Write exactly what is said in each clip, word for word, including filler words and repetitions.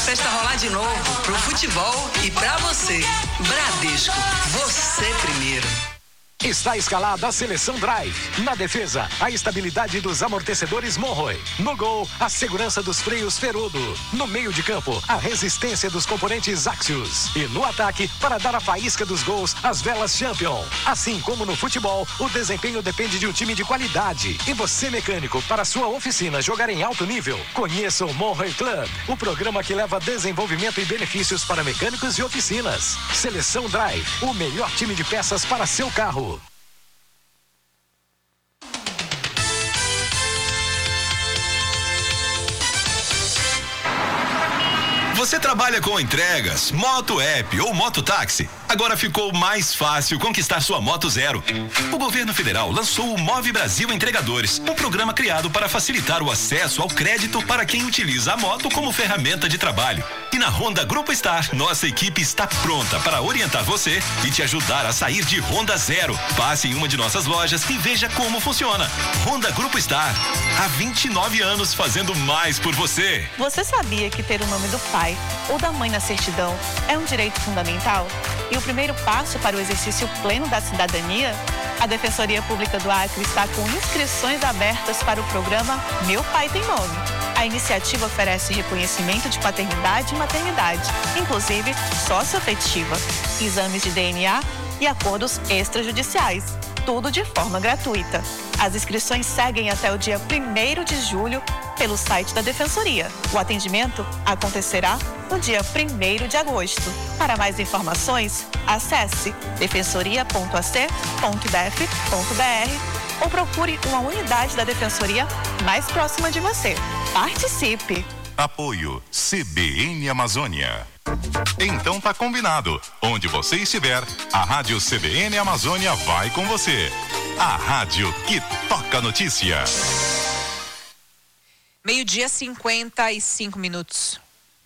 festa rolar de novo, pro futebol e pra você. Bradesco, você primeiro. Está escalada a seleção Drive. Na defesa, a estabilidade dos amortecedores Monroe. No gol, a segurança dos freios Ferodo. No meio de campo, a resistência dos componentes Axios. E no ataque, para dar a faísca dos gols, as velas Champion. Assim como no futebol, o desempenho depende de um time de qualidade. E você, mecânico, para sua oficina jogar em alto nível, conheça o Monroe Club, o programa que leva desenvolvimento e benefícios para mecânicos e oficinas. Seleção Drive, o melhor time de peças para seu carro. Você trabalha com entregas, moto app ou mototáxi? Agora ficou mais fácil conquistar sua moto zero. O governo federal lançou o Move Brasil Entregadores, um programa criado para facilitar o acesso ao crédito para quem utiliza a moto como ferramenta de trabalho. E na Honda Grupo Star, nossa equipe está pronta para orientar você e te ajudar a sair de Honda Zero. Passe em uma de nossas lojas e veja como funciona. Honda Grupo Star, há vinte e nove anos fazendo mais por você. Você sabia que ter o nome do pai ou da mãe na certidão é um direito fundamental? E o primeiro passo para o exercício pleno da cidadania? A Defensoria Pública do Acre está com inscrições abertas para o programa Meu Pai Tem Nome. A iniciativa oferece reconhecimento de paternidade e maternidade, inclusive socioafetiva, exames de D N A e acordos extrajudiciais, tudo de forma gratuita. As inscrições seguem até o dia primeiro de julho pelo site da Defensoria. O atendimento acontecerá no dia primeiro de agosto. Para mais informações, acesse defensoria ponto a c ponto d f ponto b r ou procure uma unidade da Defensoria mais próxima de você. Participe! Apoio C B N Amazônia. Então tá combinado. Onde você estiver, a Rádio C B N Amazônia vai com você. A rádio que toca notícia. Meio-dia, cinquenta e cinco minutos.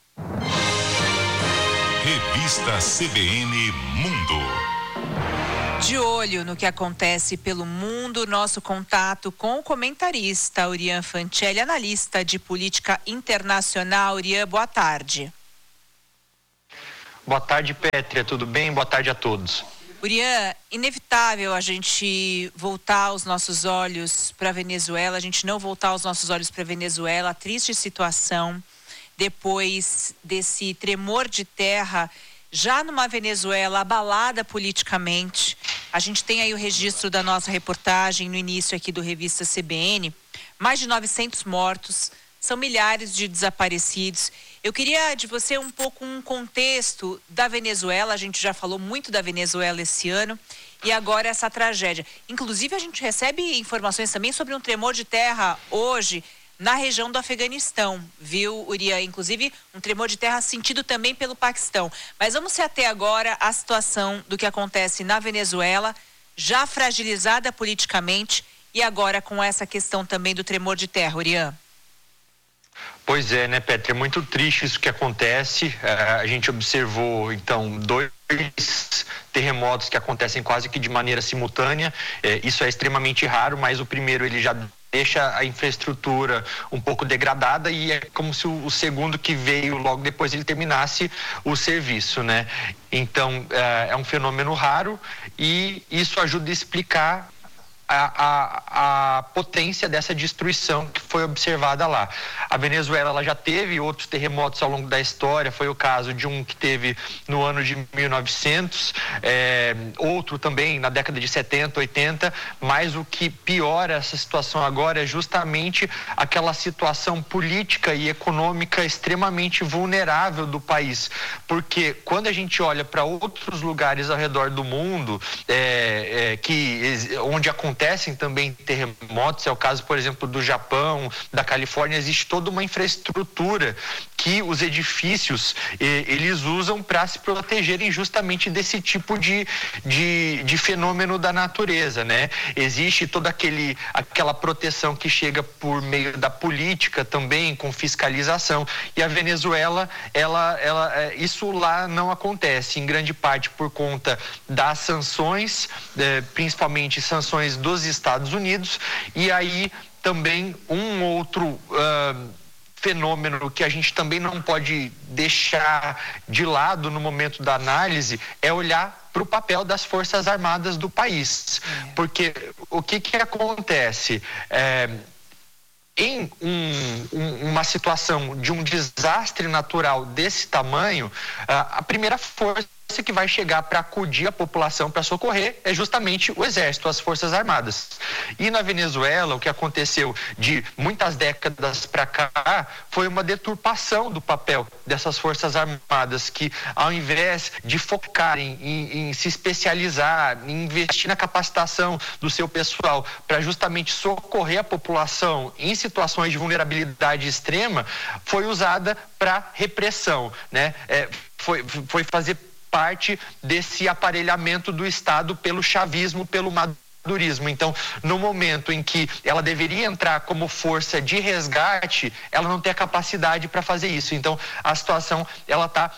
Revista C B N Mundo. De olho no que acontece pelo mundo, nosso contato com o comentarista Urian Fancelli, analista de política internacional. Urian, boa tarde. Boa tarde, Pétria, tudo bem? Boa tarde a todos. Urian, inevitável a gente voltar os nossos olhos para a Venezuela, a gente não voltar os nossos olhos para a Venezuela, a triste situação depois desse tremor de terra, já numa Venezuela abalada politicamente. A gente tem aí o registro da nossa reportagem no início aqui do Revista C B N, mais de novecentos mortos, são milhares de desaparecidos. Eu queria de você um pouco um contexto da Venezuela, a gente já falou muito da Venezuela esse ano, e agora essa tragédia. Inclusive a gente recebe informações também sobre um tremor de terra hoje na região do Afeganistão, viu, Urian? Inclusive um tremor de terra sentido também pelo Paquistão. Mas vamos se ater agora à situação do que acontece na Venezuela, já fragilizada politicamente, e agora com essa questão também do tremor de terra, Urian. Pois é, né, Petra? É muito triste isso que acontece. Uh, a gente observou, então, dois terremotos que acontecem quase que de maneira simultânea. Uh, isso é extremamente raro, mas o primeiro ele já deixa a infraestrutura um pouco degradada e é como se o, o segundo que veio logo depois ele terminasse o serviço, né? Então, uh, é um fenômeno raro e isso ajuda a explicar A, a, a potência dessa destruição que foi observada lá. A Venezuela ela já teve outros terremotos ao longo da história, foi o caso de um que teve no ano de mil e novecentos, é, outro também na década de setenta, oitenta, mas o que piora essa situação agora é justamente aquela situação política e econômica extremamente vulnerável do país, porque quando a gente olha para outros lugares ao redor do mundo, é, é, que, onde acontece acontecem também terremotos, é o caso, por exemplo, do Japão, da Califórnia, existe toda uma infraestrutura que os edifícios eh, eles usam para se protegerem justamente desse tipo de, de, de fenômeno da natureza, né? Existe toda aquele, aquela proteção que chega por meio da política também, com fiscalização, e a Venezuela, ela, ela, isso lá não acontece, em grande parte por conta das sanções, eh, principalmente sanções dos Estados Unidos, e aí também um outro uh, fenômeno que a gente também não pode deixar de lado no momento da análise é olhar para o papel das Forças Armadas do país. É. Porque o que que acontece? É, em um, um, uma situação de um desastre natural desse tamanho, a primeira força que vai chegar para acudir a população, para socorrer, é justamente o Exército, as Forças Armadas. E na Venezuela, o que aconteceu de muitas décadas para cá foi uma deturpação do papel dessas Forças Armadas, que ao invés de focarem em, em se especializar, em investir na capacitação do seu pessoal para justamente socorrer a população em situações de vulnerabilidade extrema, foi usada para repressão, né? É, foi, foi fazer parte desse aparelhamento do Estado pelo chavismo, pelo madurismo. Então, no momento em que ela deveria entrar como força de resgate, ela não tem a capacidade para fazer isso. Então, a situação, ela tá,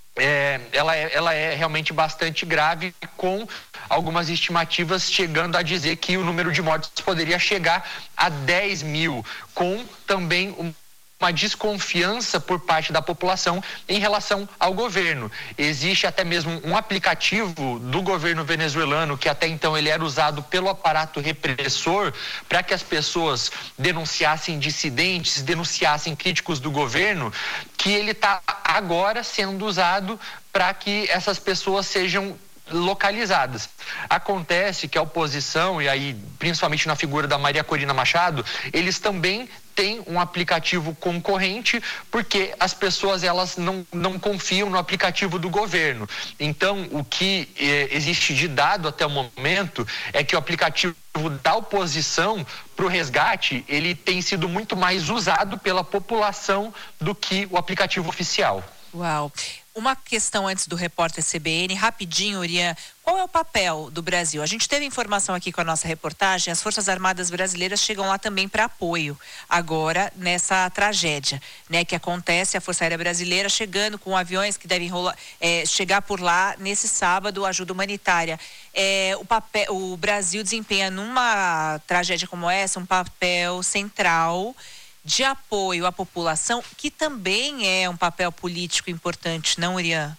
é, ela, é, ela é realmente bastante grave, com algumas estimativas chegando a dizer que o número de mortes poderia chegar a dez mil, com também um uma desconfiança por parte da população em relação ao governo. Existe até mesmo um aplicativo do governo venezuelano, que até então ele era usado pelo aparato repressor para que as pessoas denunciassem dissidentes, denunciassem críticos do governo, que ele está agora sendo usado para que essas pessoas sejam localizadas. Acontece que a oposição, e aí principalmente na figura da Maria Corina Machado, eles também têm um aplicativo concorrente, porque as pessoas elas não, não confiam no aplicativo do governo. Então, o que eh, existe de dado até o momento é que o aplicativo da oposição para o resgate, ele tem sido muito mais usado pela população do que o aplicativo oficial. Uau! Uma questão antes do repórter C B N, rapidinho, Urian, qual é o papel do Brasil? A gente teve informação aqui com a nossa reportagem, as Forças Armadas brasileiras chegam lá também para apoio, agora nessa tragédia, né, que acontece, a Força Aérea Brasileira chegando com aviões que devem rolar, é, chegar por lá nesse sábado, ajuda humanitária. É, o, papel, o Brasil desempenha numa tragédia como essa um papel central de apoio à população, que também é um papel político importante, não, Urian?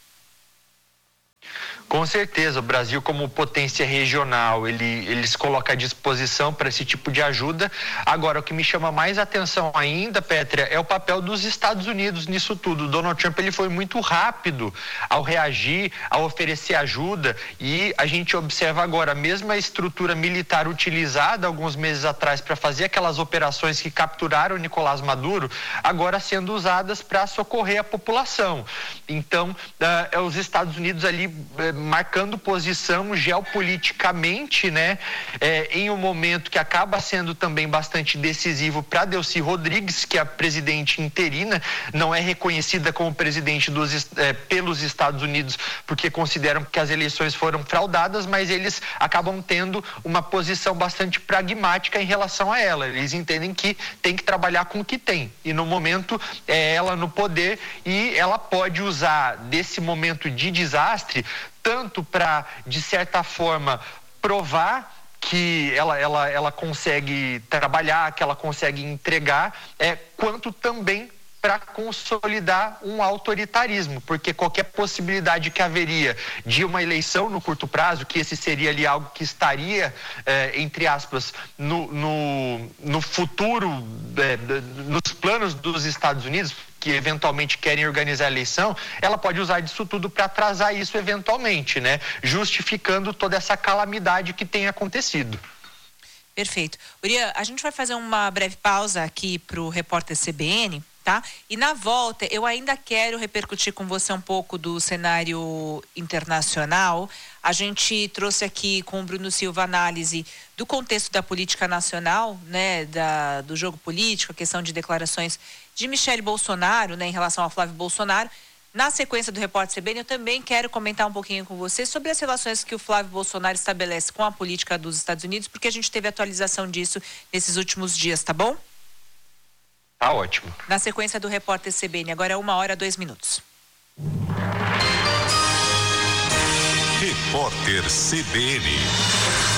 Com certeza, o Brasil como potência regional, ele, ele se coloca à disposição para esse tipo de ajuda. Agora, o que me chama mais atenção ainda, Pétria, é o papel dos Estados Unidos nisso tudo. O Donald Trump, ele foi muito rápido ao reagir, ao oferecer ajuda, e a gente observa agora a mesma estrutura militar utilizada alguns meses atrás para fazer aquelas operações que capturaram o Nicolás Maduro, agora sendo usadas para socorrer a população. Então, uh, é os Estados Unidos ali uh, marcando posição geopoliticamente, né, é, em um momento que acaba sendo também bastante decisivo para Delcy Rodrigues, que é a presidente interina, não é reconhecida como presidente dos, é, pelos Estados Unidos, porque consideram que as eleições foram fraudadas, mas eles acabam tendo uma posição bastante pragmática em relação a ela. Eles entendem que tem que trabalhar com o que tem, e no momento é ela no poder, e ela pode usar desse momento de desastre tanto para, de certa forma, provar que ela, ela, ela consegue trabalhar, que ela consegue entregar, é, quanto também para consolidar um autoritarismo, porque qualquer possibilidade que haveria de uma eleição no curto prazo, que esse seria ali algo que estaria, eh, entre aspas, no, no, no futuro, eh, nos planos dos Estados Unidos, que eventualmente querem organizar a eleição, ela pode usar disso tudo para atrasar isso eventualmente, né? Justificando toda essa calamidade que tem acontecido. Perfeito. Urian, a gente vai fazer uma breve pausa aqui para o repórter C B N, tá? E na volta, eu ainda quero repercutir com você um pouco do cenário internacional. A gente trouxe aqui com o Bruno Silva análise do contexto da política nacional, né, da, do jogo político, a questão de declarações de Michele Bolsonaro, né, em relação ao Flávio Bolsonaro. Na sequência do repórter C B N, eu também quero comentar um pouquinho com você sobre as relações que o Flávio Bolsonaro estabelece com a política dos Estados Unidos, porque a gente teve atualização disso nesses últimos dias, tá bom? Tá ótimo. Na sequência do repórter C B N, agora é uma hora, dois minutos. Repórter C B N.